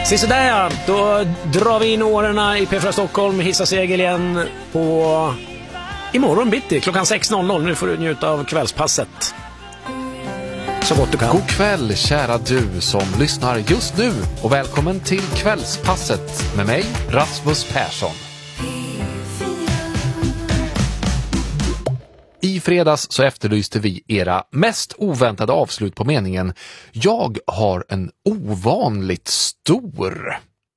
Sist där ja, då drar vi in åren i P4 Stockholm, hissar segel igen på imorgon bitti klockan 6.00. Nu får du njuta av kvällspasset så gott du kan. God kväll kära du som lyssnar just nu och välkommen till kvällspasset med mig Rasmus Persson. I fredags så efterlyste vi era mest oväntade avslut på meningen "Jag har en ovanligt stor..." ...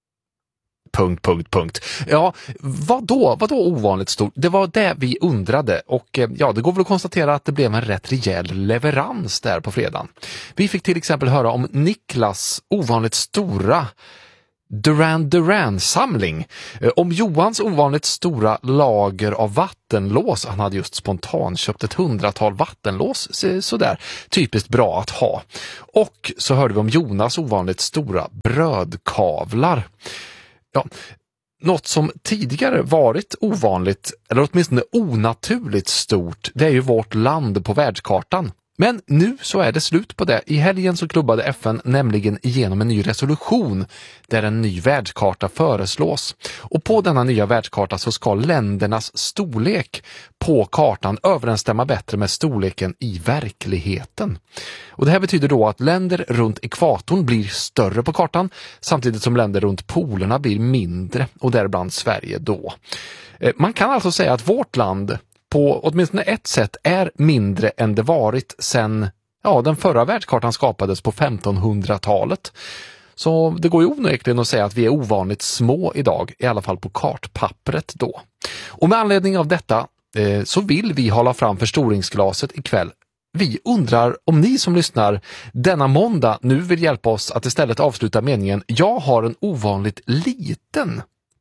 Ja, vadå ovanligt stor? Det var det vi undrade och ja, det går väl att konstatera att det blev en rätt rejäl leverans där på fredagen. Vi fick till exempel höra om Niklas ovanligt stora Duran-samling, om Johans ovanligt stora lager av vattenlås. Han hade just spontant köpt ett 100-tal vattenlås, sådär typiskt bra att ha. Och så hörde vi om Jonas ovanligt stora brödkavlar. Ja, något som tidigare varit ovanligt, eller åtminstone onaturligt stort, det är ju vårt land på världskartan. Men nu så är det slut på det. I helgen så klubbade FN nämligen igenom en ny resolution där en ny världskarta föreslås. Och på denna nya världskarta så ska ländernas storlek på kartan överensstämma bättre med storleken i verkligheten. Och det här betyder då att länder runt ekvatorn blir större på kartan samtidigt som länder runt polerna blir mindre, och däribland Sverige då. Man kan alltså säga att vårt land på åtminstone ett sätt är mindre än det varit sedan den förra världskartan skapades på 1500-talet. Så det går ju onekligen att säga att vi är ovanligt små idag, i alla fall på kartpappret då. Och med anledning av detta så vill vi hålla fram förstoringsglaset ikväll. Vi undrar om ni som lyssnar denna måndag nu vill hjälpa oss att istället avsluta meningen "Jag har en ovanligt liten...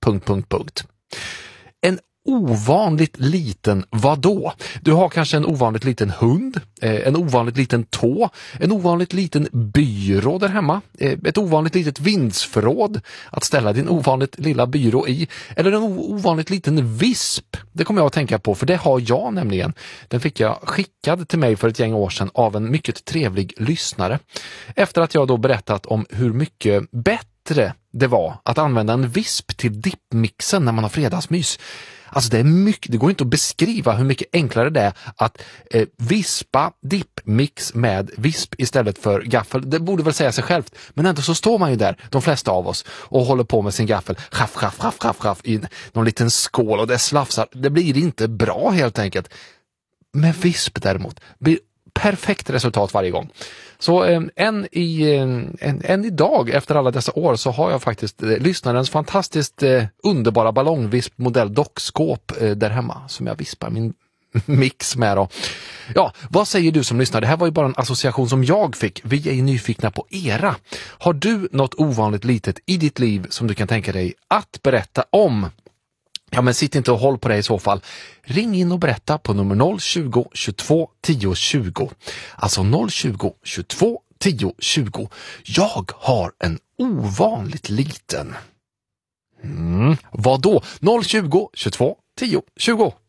En ovanligt liten vadå? Du har kanske en ovanligt liten hund, en ovanligt liten tå, en ovanligt liten byrå där hemma, ett ovanligt litet vindsförråd att ställa din ovanligt lilla byrå i, eller en ovanligt liten visp. Det kommer jag att tänka på, för det har jag nämligen. Den fick jag skickad till mig för ett gäng år sedan av en mycket trevlig lyssnare. Efter att jag då berättat om hur mycket bättre det var att använda en visp till dippmixen när man har fredagsmys. Alltså det går inte att beskriva hur mycket enklare det är att vispa dippmix med visp istället för gaffel. Det borde väl säga sig självt, men ändå så står man ju där, de flesta av oss, och håller på med sin gaffel schaff i någon liten skål, och det slafsar. Det blir inte bra helt enkelt. Med visp däremot blir perfekt resultat varje gång. Så än idag efter alla dessa år så har jag faktiskt lyssnarens fantastiskt underbara ballongvisp modell dockskåp där hemma som jag vispar min mix med då. Ja, vad säger du som lyssnar? Det här var ju bara en association som jag fick. Vi är nyfikna på era. Har du något ovanligt litet i ditt liv som du kan tänka dig att berätta om? Ja, men sitt inte och håll på det i så fall. Ring in och berätta på nummer 020 22 10 20. Alltså 020 22 10 20. Jag har en ovanligt liten... Vad då? 020 22 10 20.